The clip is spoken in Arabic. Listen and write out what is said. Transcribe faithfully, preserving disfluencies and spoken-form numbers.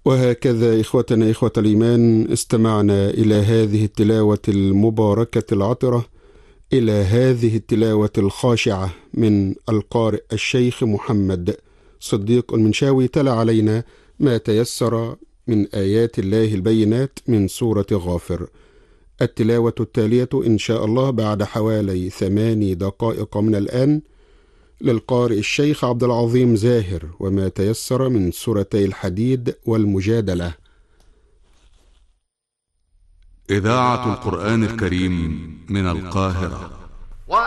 وهكذا إخوتنا إخوة الإيمان استمعنا إلى هذه التلاوة المباركة العطرة، إلى هذه التلاوة الخاشعة من القارئ الشيخ محمد صديق المنشاوي. تلا علينا ما تيسر من آيات الله البينات من سورة غافر. التلاوة التالية إن شاء الله بعد حوالي ثماني دقائق من الآن للقارئ الشيخ عبد العظيم زاهر، وما تيسر من سورتي الحديد والمجادلة. إذاعة القرآن الكريم من القاهرة.